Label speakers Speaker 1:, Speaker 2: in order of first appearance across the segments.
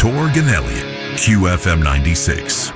Speaker 1: Torg and Elliott, QFM 96.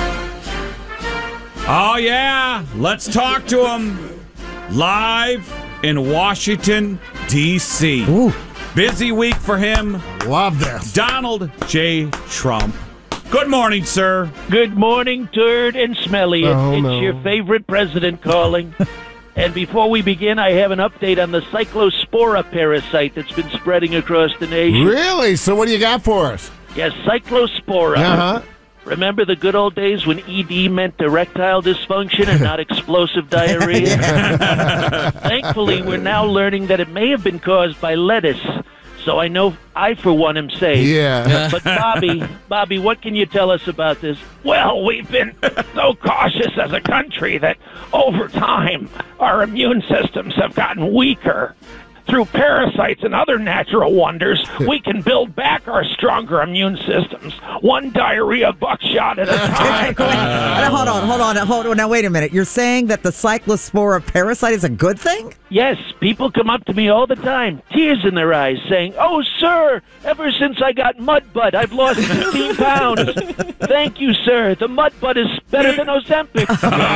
Speaker 2: Oh, yeah. Let's talk to him live in Washington, D.C.
Speaker 3: Ooh.
Speaker 2: Busy week for him.
Speaker 4: Love this.
Speaker 2: Donald J. Trump. Good morning, sir.
Speaker 5: Good morning, Turd and Smelly. It's your favorite president calling. And before we begin, I have an update on the Cyclospora parasite that's been spreading across the nation.
Speaker 4: Really? So what do you got for us?
Speaker 5: Yes, Cyclospora.
Speaker 4: Uh-huh.
Speaker 5: Remember the good old days when ED meant erectile dysfunction and not explosive diarrhea? Thankfully, we're now learning that it may have been caused by lettuce. So I know I, for one, am safe.
Speaker 4: Yeah.
Speaker 5: But Bobby, what can you tell us about this?
Speaker 6: Well, we've been so cautious as a country that over time our immune systems have gotten weaker. Through parasites and other natural wonders, we can build back our stronger immune systems, one diarrhea buckshot at a time.
Speaker 3: Hold on. Now, wait a minute. You're saying that the Cyclospora parasite is a good thing?
Speaker 5: Yes, people come up to me all the time, tears in their eyes, saying, "Oh, sir, ever since I got mud butt, I've lost 15 pounds. Thank you, sir. The mud butt is better than Ozempic."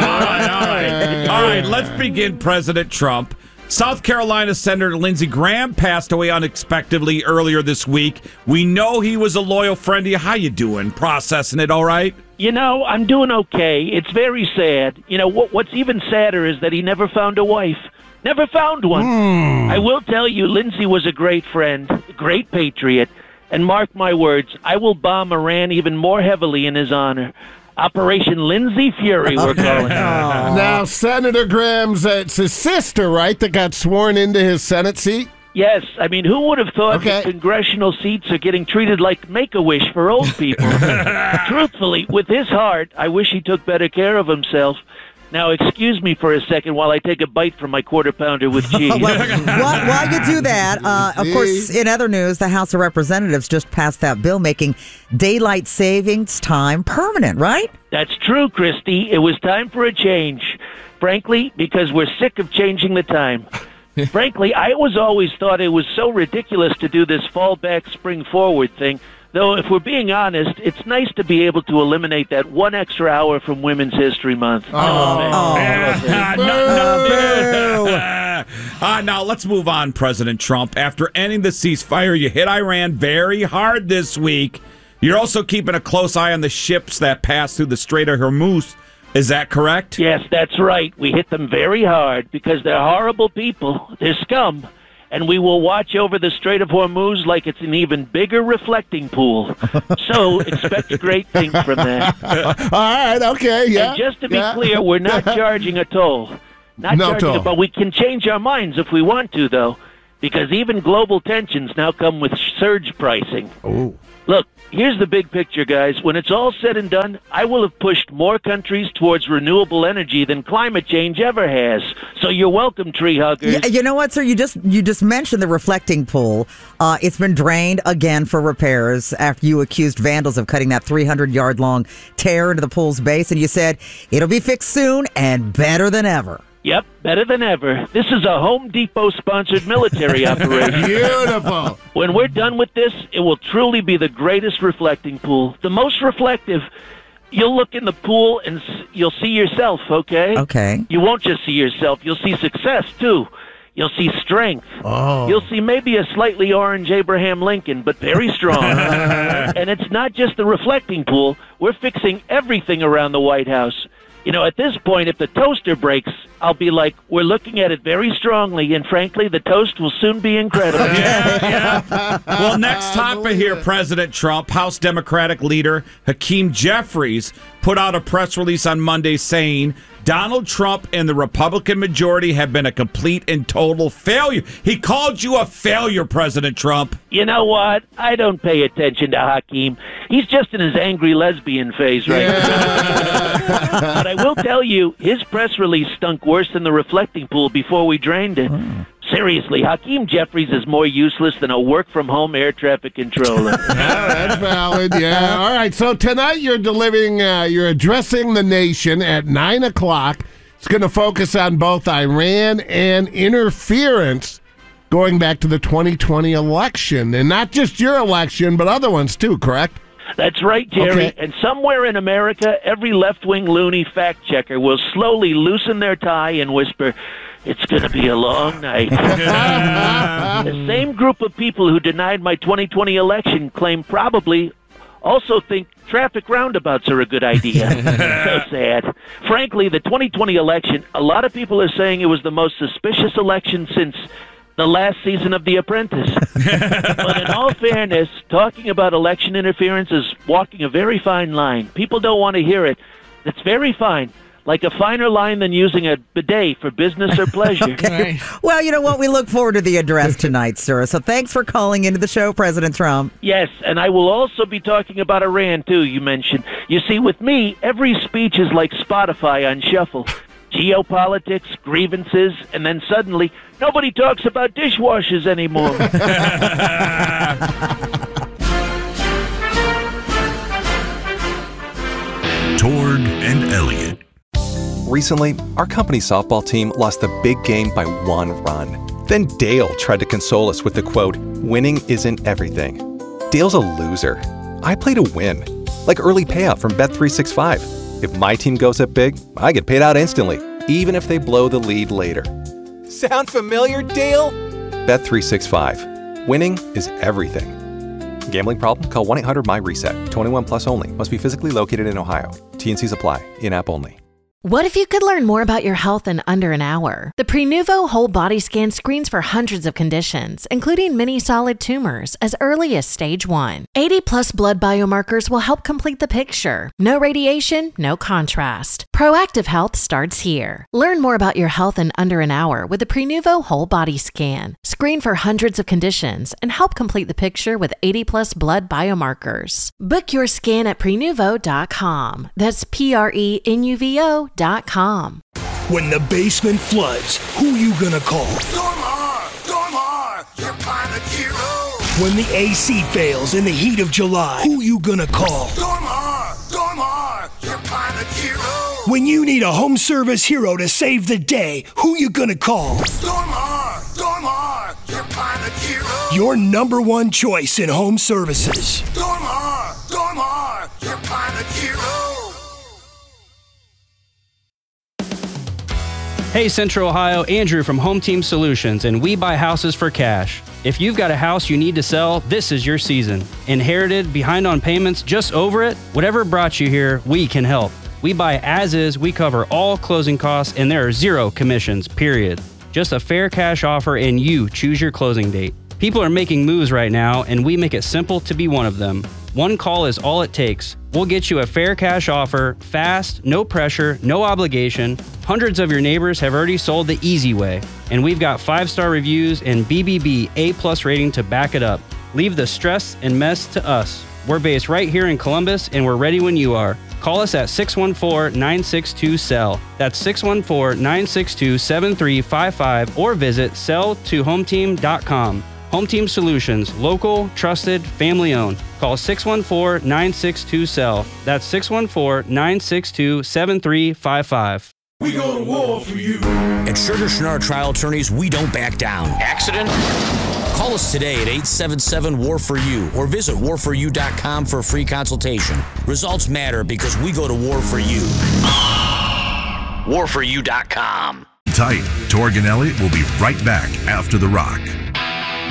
Speaker 2: All right. Let's begin, President Trump. South Carolina Senator Lindsey Graham passed away unexpectedly earlier this week. We know he was a loyal friend to you. How you doing? Processing it all right?
Speaker 5: You know, I'm doing okay. It's very sad. You know, what's even sadder is that he never found a wife. Never found one. I will tell you, Lindsey was a great friend, a great patriot, and mark my words, I will bomb Iran even more heavily in his honor. Operation Lindsey Fury, we're calling it.
Speaker 4: Now, Senator Graham's, it's his sister, right, that got sworn into his Senate seat?
Speaker 5: Yes, I mean, who would have thought that congressional seats are getting treated like Make-A-Wish for old people? Truthfully, with his heart, I wish he took better care of himself. Now, excuse me for a second while I take a bite from my quarter-pounder with cheese.
Speaker 3: While you do that, of course, in other news, the House of Representatives just passed that bill making daylight savings time permanent, right?
Speaker 5: That's true, Christy. It was time for a change. Frankly, because we're sick of changing the time. Frankly, I always thought it was so ridiculous to do this fall back, spring forward thing. Though, if we're being honest, it's nice to be able to eliminate that one extra hour from Women's History Month.
Speaker 2: Now, let's move on, President Trump. After ending the ceasefire, you hit Iran very hard this week. You're also keeping a close eye on the ships that pass through the Strait of Hormuz. Is that correct?
Speaker 5: Yes, that's right. We hit them very hard because they're horrible people. They're scum. And we will watch over the Strait of Hormuz like it's an even bigger reflecting pool. So expect great things from that.
Speaker 4: All right, okay, yeah.
Speaker 5: And just to be clear, we're not charging a toll. But we can change our minds if we want to, though, because even global tensions now come with surge pricing.
Speaker 4: Oh.
Speaker 5: Look, here's the big picture, guys. When it's all said and done, I will have pushed more countries towards renewable energy than climate change ever has. So you're welcome, tree huggers.
Speaker 3: Yeah, you know what, sir? You just mentioned the reflecting pool. It's been drained again for repairs after you accused vandals of cutting that 300-yard-long tear into the pool's base, and you said it'll be fixed soon and better than ever.
Speaker 5: Yep, better than ever. This is a Home Depot-sponsored military operation.
Speaker 4: Beautiful.
Speaker 5: When we're done with this, it will truly be the greatest reflecting pool. The most reflective. You'll look in the pool and you'll see yourself, okay?
Speaker 3: Okay.
Speaker 5: You won't just see yourself. You'll see success, too. You'll see strength.
Speaker 4: Oh.
Speaker 5: You'll see maybe a slightly orange Abraham Lincoln, but very strong. And it's not just the reflecting pool. We're fixing everything around the White House. You know, at this point, if the toaster breaks, I'll be like, we're looking at it very strongly, and frankly, the toast will soon be incredible.
Speaker 2: Well, next topic here, President Trump. House Democratic leader Hakeem Jeffries put out a press release on Monday saying Donald Trump and the Republican majority have been a complete and total failure. He called you a failure, President Trump.
Speaker 5: You know what? I don't pay attention to Hakeem. He's just in his angry lesbian phase right now. But I will tell you, his press release stunk worse than the reflecting pool before we drained it. Seriously, Hakeem Jeffries is more useless than a work-from-home air traffic controller.
Speaker 4: That's valid, yeah. All right, so tonight you're you're addressing the nation at 9 o'clock. It's going to focus on both Iran and interference going back to the 2020 election. And not just your election, but other ones too, correct?
Speaker 5: That's right, Jerry.
Speaker 4: Okay.
Speaker 5: And somewhere in America, every left-wing loony fact-checker will slowly loosen their tie and whisper, "It's going to be a long night." The same group of people who denied my 2020 election claim probably also think traffic roundabouts are a good idea. So sad. Frankly, the 2020 election, a lot of people are saying it was the most suspicious election since the last season of The Apprentice. But in all fairness, talking about election interference is walking a very fine line. People don't want to hear it. It's very fine. Like a finer line than using a bidet for business or pleasure.
Speaker 3: Okay. Well, you know what? We look forward to the address tonight, sir. So thanks for calling into the show, President Trump.
Speaker 5: Yes, and I will also be talking about Iran, too, you mentioned. You see, with me, every speech is like Spotify on shuffle. Geopolitics, grievances, and then suddenly, nobody talks about dishwashers anymore.
Speaker 1: Torg and Elliott.
Speaker 7: Recently, our company's softball team lost the big game by 1 run. Then Dale tried to console us with the quote, "Winning isn't everything." Dale's a loser. I play to win, like early payout from Bet365. If my team goes up big, I get paid out instantly, even if they blow the lead later. Sound familiar, Dale? Bet365. Winning is everything. Gambling problem? Call 1-800-MY-RESET. 21 plus only. Must be physically located in Ohio. T&Cs apply. In-app only.
Speaker 8: What if you could learn more about your health in under an hour? The Prenuvo Whole Body Scan screens for hundreds of conditions, including many solid tumors, as early as stage 1. 80-plus blood biomarkers will help complete the picture. No radiation, no contrast. Proactive health starts here. Learn more about your health in under an hour with the Prenuvo Whole Body Scan. Screen for hundreds of conditions and help complete the picture with 80-plus blood biomarkers. Book your scan at Prenuvo.com. That's Prenuvo.com.
Speaker 9: When the basement floods, who you gonna call?
Speaker 10: Stormar, your pilot hero.
Speaker 9: When the AC fails in the heat of July, who you gonna call?
Speaker 10: Stormar, your pilot hero.
Speaker 9: When you need a home service hero to save the day, who you gonna call?
Speaker 10: Stormar, your pilot hero.
Speaker 9: Your number one choice in home services.
Speaker 10: Stormar, your pilot hero.
Speaker 11: Hey Central Ohio, Andrew from Home Team Solutions, and we buy houses for cash. If you've got a house you need to sell, this is your season. Inherited, behind on payments, just over it? Whatever brought you here, we can help. We buy as is, we cover all closing costs, and there are 0 commissions, period. Just a fair cash offer and you choose your closing date. People are making moves right now, and we make it simple to be one of them. One call is all it takes. We'll get you a fair cash offer, fast, no pressure, no obligation. Hundreds of your neighbors have already sold the easy way, and we've got 5-star reviews and BBB A+ rating to back it up. Leave the stress and mess to us. We're based right here in Columbus, and we're ready when you are. Call us at 614-962-SELL. That's 614-962-7355, or visit sell2hometeam.com. Home Team Solutions, local, trusted, family owned. Call 614-962-SELL. That's 614-962-7355.
Speaker 10: We go to war for you.
Speaker 12: At Sugar Schnarr Trial Attorneys, we don't back down.
Speaker 13: Accident?
Speaker 12: Call us today at 877-WAR-FOR-YOU or visit warforyou.com for a free consultation. Results matter because we go to war for you.
Speaker 13: warforyou.com.
Speaker 1: Tight. Torg and Elliott will be right back after the rock.